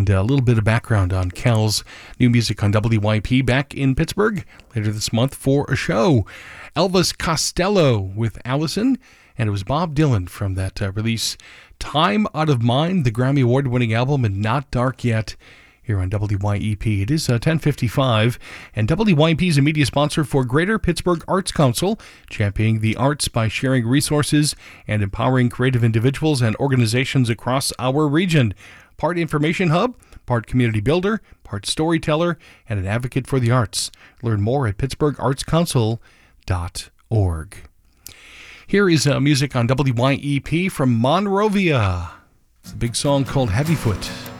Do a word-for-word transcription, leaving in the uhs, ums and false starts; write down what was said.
And a little bit of background on Cal's new music on W Y P back in Pittsburgh later this month for a show. Elvis Costello with Allison, and it was Bob Dylan from that uh, release, Time Out of Mind, the Grammy Award-winning album, and Not Dark Yet, here on W Y E P. It is uh, ten fifty-five, and W Y E P is a media sponsor for Greater Pittsburgh Arts Council, championing the arts by sharing resources and empowering creative individuals and organizations across our region. Part information hub, part community builder, part storyteller, and an advocate for the arts. Learn more at pittsburgh arts council dot org. Here is uh, music on W Y E P from Monrovia. It's a big song called Heavyfoot.